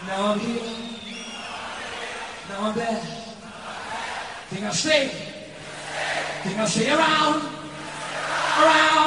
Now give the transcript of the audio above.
Now I'm here, now I'm there. Think I'll stay around, around.